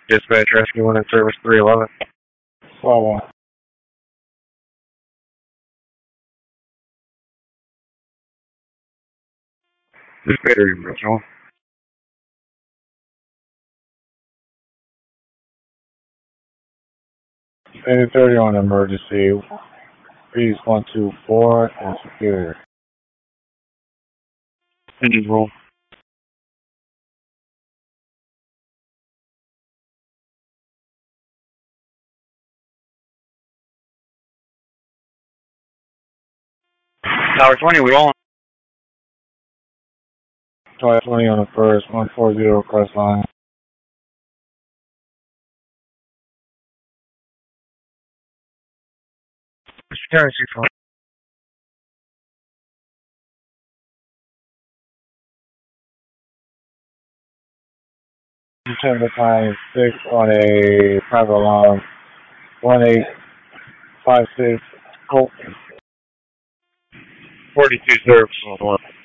Dispatch Rescue 1 in service 311. Well, Dispatch original. Standard 30 on emergency. Please 124 and Superior. Engine roll. Tower 20, we rolling. Tower 20 on the first, 140 cross line. Tower 2 December time 6 on a private alarm. 1856 Colt. 42 service 1.